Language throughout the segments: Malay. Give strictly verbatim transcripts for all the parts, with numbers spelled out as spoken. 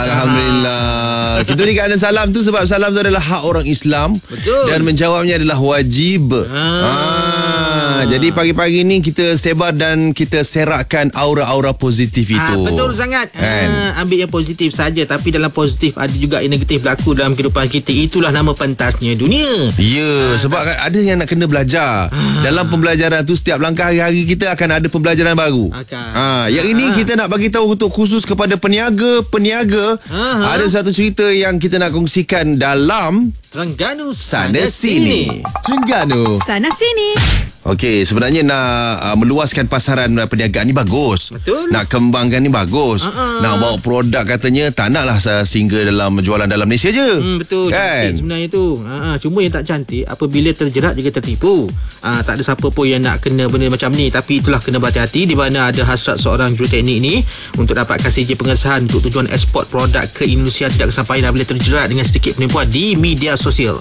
Alhamdulillah. Kita berikan anda salam tu sebab salam tu adalah hak orang Islam. Betul. Dan menjawabnya adalah wajib. Ha. Ha. Jadi pagi-pagi ni kita sebar dan kita serakkan aura-aura positif itu. Ha, betul sangat. Kan? Ha, ambil yang positif saja, tapi dalam positif ada juga yang negatif berlaku dalam kehidupan kita. Itulah nama pentasnya dunia. Ya, ha, sebab tak... ada yang nak kena belajar. Ha. Dalam pembelajaran tu setiap langkah hari-hari kita akan ada pembelajaran baru. Akan. Ha, yang ini ha. kita nak bagi tahu untuk khusus kepada peniaga-peniaga. Ha. Ada satu cerita yang kita nak kongsikan dalam Terengganu Sana Sini. Terengganu Sana Sini. Okey, sebenarnya nak uh, meluaskan pasaran uh, perniagaan ni bagus. Betul. Nak kembangkan ni bagus. Uh-uh. Nak bawa produk katanya tak naklah single dalam jualan dalam Malaysia je. Hmm, betul. Kan? Cantik sebenarnya tu. Ha, cuma yang tak cantik apabila terjerat juga tertipu. Ha, tak ada siapa pun yang nak kena benda macam ni, tapi itulah kena berhati-hati di mana ada hasrat seorang juruteknik ni untuk dapatkan C J pengesahan untuk tujuan ekspor produk ke Indonesia tidak kesampaian apabila terjerat dengan sedikit penipuan di media sosial.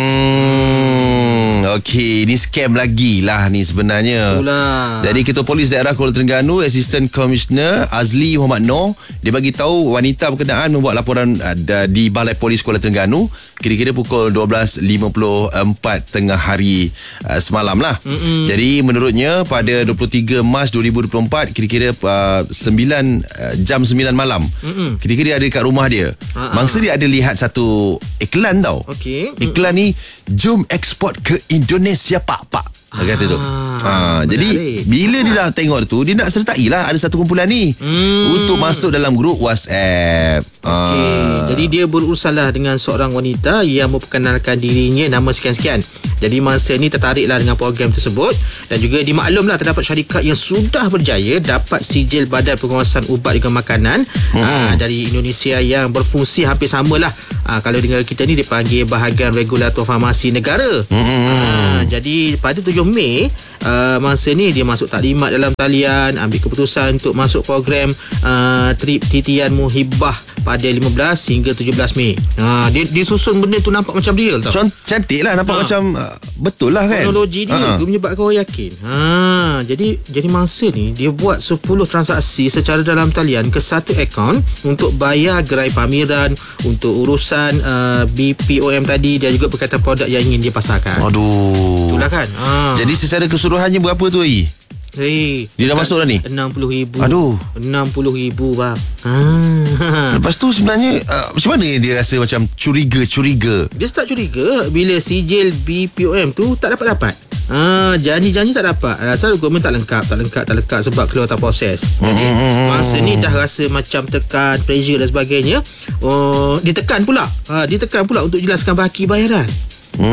Hmm, okey, ni scam lagi lah ni sebenarnya. Itulah. Jadi Ketua Polis Daerah Kuala Terengganu, Assistant Commissioner Azli Muhammad Noor, dia bagi tahu wanita berkenaan membuat laporan uh, di Balai Polis Kuala Terengganu kira-kira pukul dua belas lima puluh empat tengah hari uh, semalam lah. Mm-mm. Jadi menurutnya pada dua puluh tiga Mac dua ribu dua puluh empat kira-kira uh, sembilan uh, jam sembilan malam. Mm-mm. Kira-kira dia ada dekat rumah dia. Uh-huh. Mangsa dia ada lihat satu iklan tau. Okey. Iklan ni, jom ekspor ke Indonesia pak-pak. Dia kata tu. Ha, jadi bila dia dah tengok tu, dia nak sertailah ada satu kumpulan ni hmm. untuk masuk dalam grup WhatsApp. Okey. Ha. Jadi dia berurusanlah dengan seorang wanita yang memperkenalkan dirinya nama sekian-sekian. Jadi masa ni tertariklah dengan program tersebut dan juga dimaklumlah terdapat syarikat yang sudah berjaya dapat sijil Badan Pengawasan Ubat dan Makanan hmm. ha, dari Indonesia yang berfungsi hampir samalah. Ha, kalau dengan kita ni dipanggil Bahagian Regulator Farmasi Negara. Hmm. Ha, jadi pada tujuh Mei uh, masa ni dia masuk taklimat dalam talian, ambil keputusan untuk masuk program uh, trip titian muhibah pada lima belas hingga tujuh belas Mei. Ha, dia, dia susun benda tu nampak macam real tau. Cantik lah, nampak ha. macam uh, betul lah kan. Teknologi dia ha. tu menyebabkan orang yakin. Ha, jadi jadi masa ni dia buat sepuluh transaksi secara dalam talian ke satu akaun untuk bayar gerai pameran, untuk urusan uh, B P O M tadi dan juga berkaitan produk yang ingin dia pasarkan. Aduh. Itulah kan. Ha. Jadi secara keseluruhannya berapa tu Ai? Hey, dia dah masuk dah ni? enam puluh ribu. Aduh. enam puluh ribu bang. Ha. Lepas tu sebenarnya uh, macam mana dia rasa macam curiga-curiga? Dia start curiga bila sijil B P O M tu tak dapat-dapat. Ah, janji-janji tak dapat. Asal dokumen tak lengkap, tak lengkap, tak lengkap sebab keluar tak proses. Jadi masa ni dah rasa macam tekan, pressure dan sebagainya. Oh, ditekan pula. Ha, ditekan pula untuk jelaskan baki bayaran. Hmm.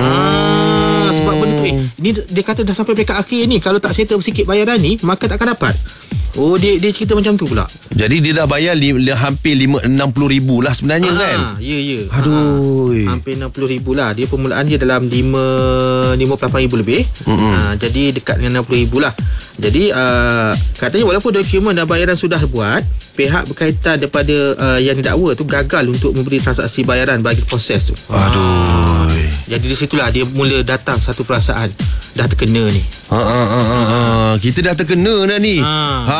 Ah, sebab benda tu eh, ni dia kata dah sampai peringkat akhir ni, kalau tak settle sikit bayaran ni maka takkan dapat. Oh, dia dia cerita macam tu pula. Jadi dia dah bayar li, li, hampir lima enam puluh ribu lah sebenarnya ah, kan. Ya ya. Aduh. Ah, hampir enam puluh ribu lah. Dia permulaan dia dalam lima lima puluh lapan ribu lebih. Mm-hmm. Ah, jadi dekat dengan enam puluh ribu lah. Jadi uh, katanya walaupun dokumen dan bayaran sudah buat, pihak berkaitan daripada uh, yang didakwa tu gagal untuk memberi transaksi bayaran bagi proses tu. Aduh. Ah. Jadi di situlah dia mula datang satu perasaan dah terkena ni. Ha, ha, ha, ha, ha. Kita dah terkena dah ni. Ha. ha.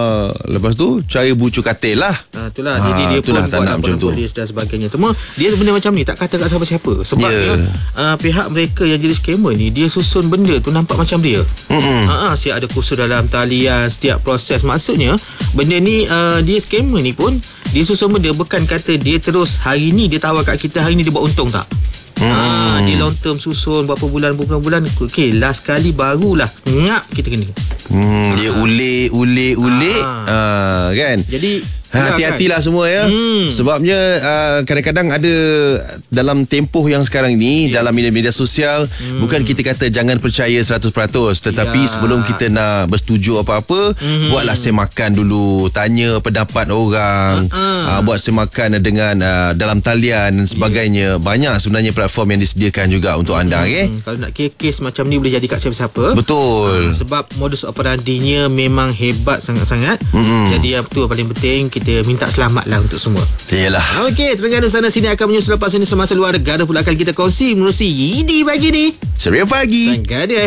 Lepas tu cari bucu katil lah. Ha, itulah ha, dia, dia pun buat macam tu dia dan sebagainya. Cuma dia benda macam ni tak kata kat siapa-siapa. Sebabnya yeah. uh, pihak mereka yang jadi scammer ni dia susun benda tu nampak macam dia. Mm-hmm. Ha, siap ada kursus dalam talian, setiap proses. Maksudnya benda ni uh, dia scammer ni pun dia susun benda bukan kata dia terus hari ni dia tawar kat kita, hari ni dia buat untung tak. Hmm. Ha, dia long term susun berapa bulan bulan-bulan. Okey, last kali barulah ngap kita kena. Hmm, dia ulik ulik ulik ha. ha, kan. Jadi Ha, hati-hatilah semua ya. Hmm. Sebabnya uh, kadang-kadang ada dalam tempoh yang sekarang ni yeah. dalam media-media sosial hmm. bukan kita kata jangan percaya seratus peratus, tetapi yeah. sebelum kita nak bersetuju apa-apa hmm. buatlah semakan dulu, tanya pendapat orang, uh-uh. uh, buat semakan dengan uh, dalam talian dan sebagainya. Yeah. Banyak sebenarnya platform yang disediakan juga untuk hmm. anda okay? Kalau nak kes macam ni boleh jadi kat siapa-siapa. Betul. Uh, sebab modus operandinya memang hebat sangat-sangat. Hmm. Jadi yang betul paling penting kita minta selamat lah untuk semua. Yalah. Okey, Terengganu Sana Sini akan menyusul lepas ini semasa luar negara pula akan kita kongsi menerusi Idi pagi ni. Ceria pagi. Terengganu